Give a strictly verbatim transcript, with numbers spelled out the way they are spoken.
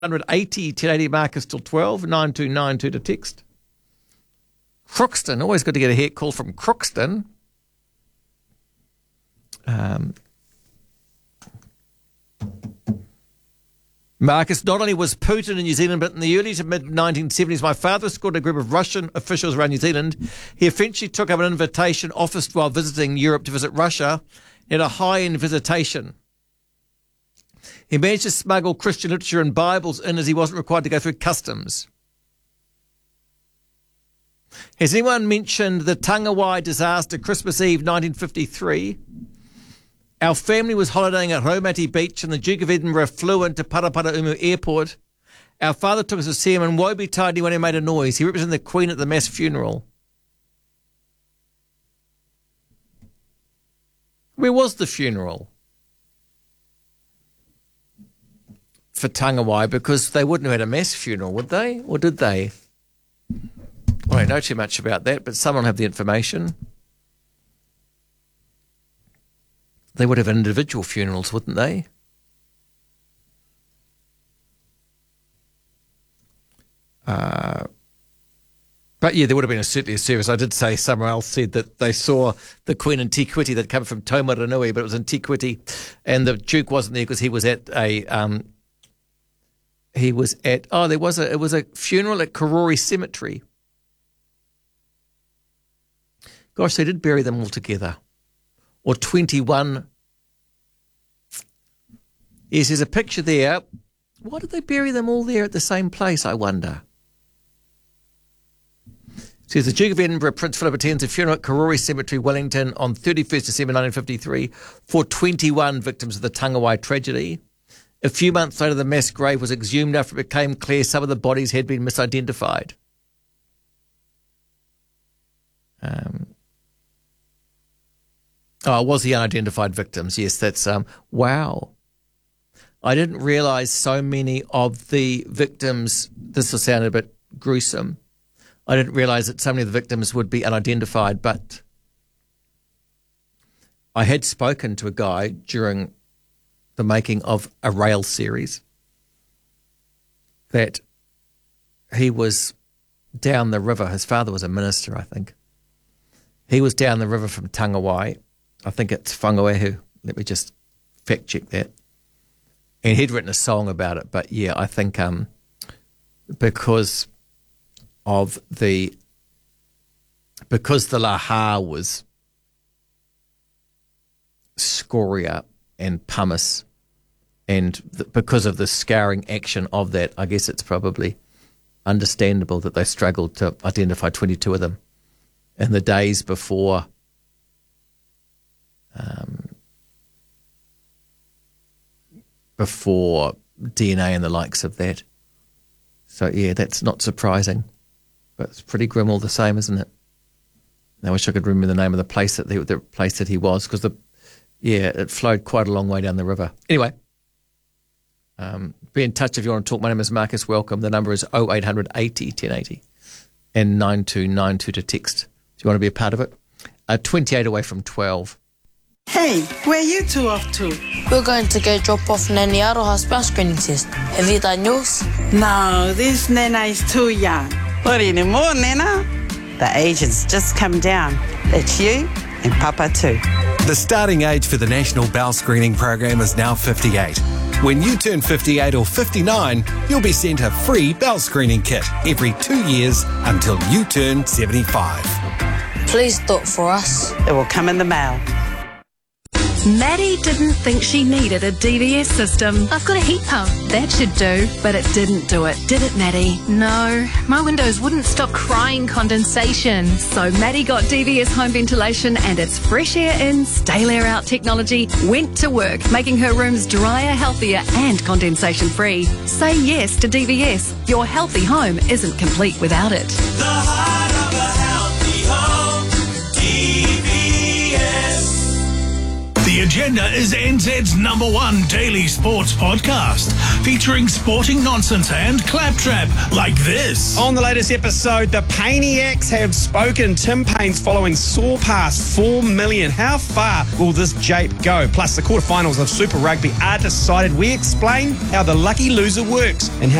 eighty, ten eighty, Marcus till twelve, nine two nine two to text. Crookston, always good to get a hit call from Crookston. Um, Marcus, not only was Putin in New Zealand, but in the early to mid nineteen seventies, my father escorted a group of Russian officials around New Zealand. He eventually took up an invitation offered while visiting Europe to visit Russia. He had a high-end visitation. He managed to smuggle Christian literature and Bibles in as he wasn't required to go through customs. Has anyone mentioned the Tangawai disaster, Christmas Eve nineteen fifty-three? Our family was holidaying at Raumati Beach and the Duke of Edinburgh flew into Paraparaumu Airport. Our father took us to see him and woe betide anyone who made a noise. He represented the Queen at the mass funeral. Where was the funeral for Tangawai? Because they wouldn't have had a mass funeral, would they? Or did they? I don't know too much about that, but someone have the information. They would have individual funerals, wouldn't they? Uh, but yeah, there would have been a certainly a service. I did say somewhere else said that they saw the Queen in Te Kuiti that came from Taumaranui, but it was in Te Kuiti, and the Duke wasn't there because he was at a um, he was at oh there was a it was a funeral at Karori Cemetery. Gosh, they did bury them all together. Or twenty-one. Yes, there's a picture there. Why did they bury them all there at the same place, I wonder? It says the Duke of Edinburgh, Prince Philip, attends a funeral at Karori Cemetery, Wellington, on thirty-first December nineteen fifty-three for twenty-one victims of the Tangawai tragedy. A few months later, the mass grave was exhumed after it became clear some of the bodies had been misidentified. Um... Oh, it was the unidentified victims. Yes, that's, um, wow. I didn't realise so many of the victims, this will sound a bit gruesome, I didn't realise that so many of the victims would be unidentified, but I had spoken to a guy during the making of a rail series that he was down the river. His father was a minister, I think. He was down the river from Tangawai. I think it's Whangawehu. Let me just fact check that. And he'd written a song about it, but yeah, I think um, because of the because the laha was scoria and pumice, and the, because of the scouring action of that, I guess it's probably understandable that they struggled to identify twenty-two of them in the days before. Um, before D N A and the likes of that. So, yeah, that's not surprising. But it's pretty grim all the same, isn't it? I wish I could remember the name of the place that, the, the place that he was, because, the yeah, it flowed quite a long way down the river. Anyway, um, be in touch if you want to talk. My name is Marcus. Welcome. The number is oh eight hundred eighty ten eighty and nine two nine two to text. Do you want to be a part of it? Uh, twenty-eight away from twelve. Hey, where you two off to? We're going to go drop off Nani Aroha's bell screening test. Have you done yours? No, this Nana is too young. What anymore, Nana? The age has just come down. That's you and Papa too. The starting age for the National Bowel Screening Program is now fifty-eight. When you turn fifty-eight or fifty-nine, you'll be sent a free bowel screening kit every two years until you turn seventy-five. Please do it for us. It will come in the mail. Maddie didn't think she needed a D V S system. I've got a heat pump. That should do. But it didn't do it, did it, Maddie? No, my windows wouldn't stop crying condensation. So Maddie got D V S home ventilation and its fresh air in, stale air out technology went to work, making her rooms drier, healthier and condensation free. Say yes to D V S. Your healthy home isn't complete without it. The heart of a healthy home, D V S. The Agenda is N Z's number one daily sports podcast, featuring sporting nonsense and claptrap like this. On the latest episode, the Painiacs have spoken. Tim Paine's following soar past four million. How far will this jape go? Plus, the quarterfinals of Super Rugby are decided. We explain how the lucky loser works and how